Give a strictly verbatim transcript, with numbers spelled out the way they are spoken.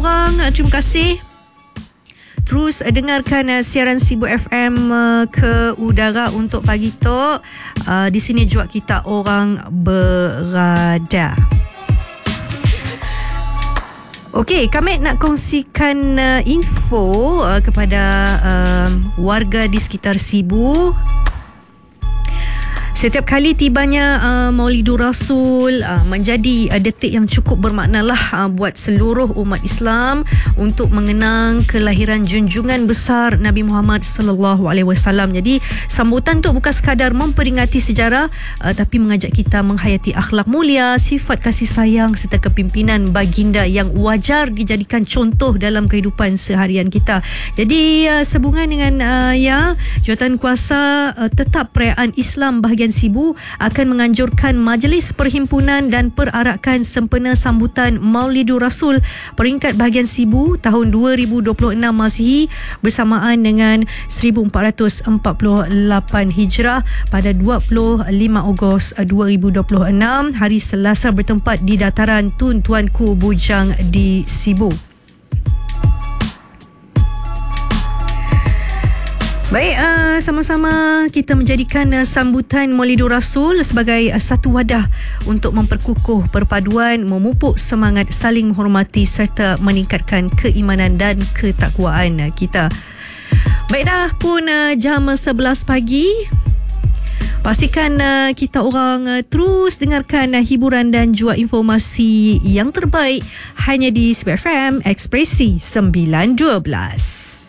orang, terima kasih terus dengarkan uh, siaran Sibu F M uh, ke udara untuk pagi tu. Uh, di sini juga kita orang berada. Okey, kami nak kongsikan uh, info uh, kepada uh, warga di sekitar Sibu. Setiap kali tibanya uh, Maulidur Rasul uh, menjadi uh, detik yang cukup bermaknalah uh, buat seluruh umat Islam untuk mengenang kelahiran junjungan besar Nabi Muhammad sallallahu alaihi wasallam. Jadi sambutan tu bukan sekadar memperingati sejarah uh, tapi mengajak kita menghayati akhlak mulia, sifat kasih sayang serta kepimpinan baginda yang wajar dijadikan contoh dalam kehidupan seharian kita. Jadi uh, sehubungan dengan uh, ya jawatan kuasa uh, tetap perayaan Islam bahagian Sibu akan menganjurkan Majlis Perhimpunan dan Perarakan sempena sambutan Maulidur Rasul peringkat bahagian Sibu tahun dua ribu dua puluh enam Masihi bersamaan dengan seribu empat ratus empat puluh lapan Hijrah pada dua puluh lima Ogos dua ribu dua puluh enam, hari Selasa, bertempat di dataran Tun Tuanku Bujang di Sibu. Baik, uh, sama-sama kita menjadikan uh, sambutan Maulidur Rasul sebagai uh, satu wadah untuk memperkukuh perpaduan, memupuk semangat saling menghormati serta meningkatkan keimanan dan ketakwaan uh, kita. Baik, dah pun uh, jam sebelas pagi. Pastikan uh, kita orang uh, terus dengarkan uh, hiburan dan juga informasi yang terbaik hanya di Sibu F M Ekspresi sembilan dua belas.